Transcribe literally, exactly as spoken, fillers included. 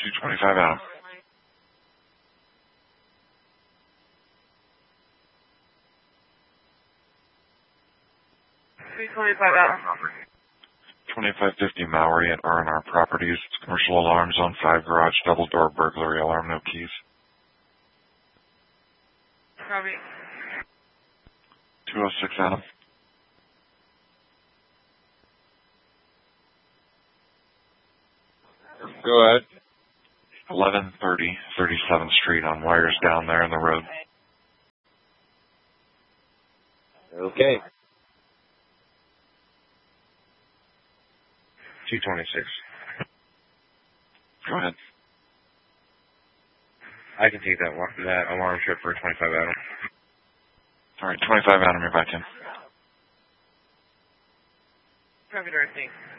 two twenty-five Adam. two twenty-five Adam. twenty-five fifty Maury at R and R Properties. Commercial alarm, zone five garage, double door burglary alarm, no keys. Copy. two oh six Adam. Go ahead. eleven thirty thirty-seventh Street on wires down there in the road. Okay. two twenty-six. Go ahead. I can take that that alarm trip for twenty-five Adam. All right, twenty-five Adam, you're back in. Copy, directing.